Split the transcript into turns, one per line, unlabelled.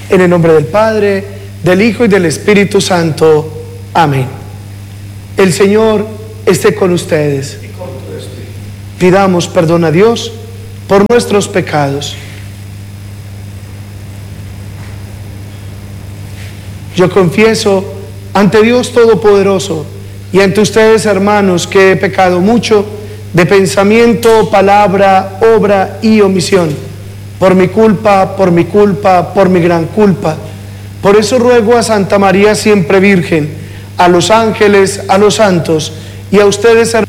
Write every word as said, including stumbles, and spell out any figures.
En el nombre del Padre, del Hijo y del Espíritu Santo. Amén. El Señor esté con ustedes. Pidamos perdón a Dios por nuestros pecados. Yo confieso ante Dios Todopoderoso y ante ustedes, hermanos, que he pecado mucho de pensamiento, palabra, obra y omisión. Por mi culpa, por mi culpa, por mi gran culpa. Por eso ruego a Santa María siempre Virgen, a los ángeles, a los santos y a ustedes, hermanos,